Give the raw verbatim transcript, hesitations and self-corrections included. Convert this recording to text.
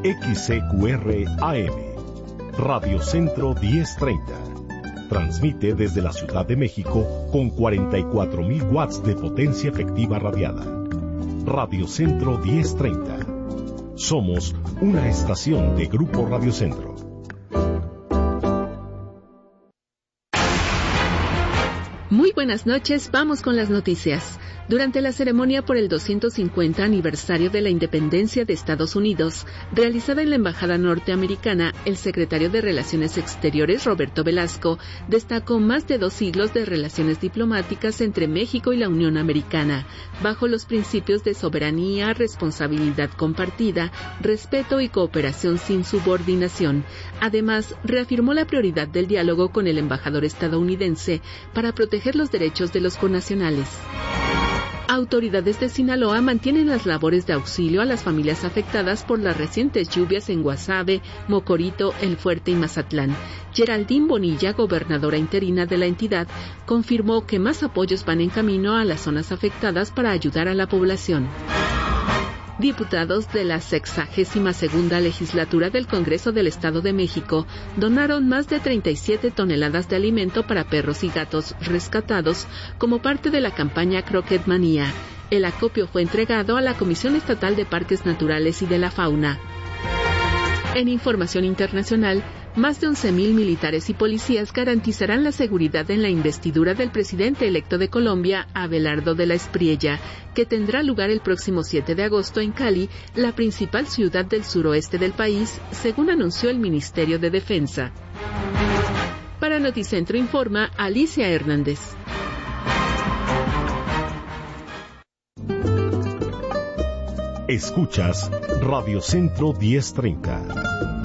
X C Q R A M, Radio Centro diez treinta. Transmite desde la Ciudad de México con cuarenta y cuatro mil watts de potencia efectiva radiada. Radio Centro diez treinta. Somos una estación de Grupo Radio Centro. Muy buenas noches, vamos con las noticias. Durante la ceremonia por el doscientos cincuenta aniversario de la independencia de Estados Unidos, realizada en la Embajada Norteamericana, el secretario de Relaciones Exteriores, Roberto Velasco, destacó más de dos siglos de relaciones diplomáticas entre México y la Unión Americana, bajo los principios de soberanía, responsabilidad compartida, respeto y cooperación sin subordinación. Además, reafirmó la prioridad del diálogo con el embajador estadounidense para proteger los derechos de los connacionales. Autoridades de Sinaloa mantienen las labores de auxilio a las familias afectadas por las recientes lluvias en Guasave, Mocorito, El Fuerte y Mazatlán. Geraldine Bonilla, gobernadora interina de la entidad, confirmó que más apoyos van en camino a las zonas afectadas para ayudar a la población. Diputados de la sexagésima segunda legislatura del Congreso del Estado de México donaron más de treinta y siete toneladas de alimento para perros y gatos rescatados como parte de la campaña Croquet Manía. El acopio fue entregado a la Comisión Estatal de Parques Naturales y de la Fauna. En información internacional, más de once mil militares y policías garantizarán la seguridad en la investidura del presidente electo de Colombia, Abelardo de la Espriella, que tendrá lugar el próximo siete de agosto en Cali, la principal ciudad del suroeste del país, según anunció el Ministerio de Defensa. Para Noticentro informa Alicia Hernández. Escuchas Radio Centro diez treinta.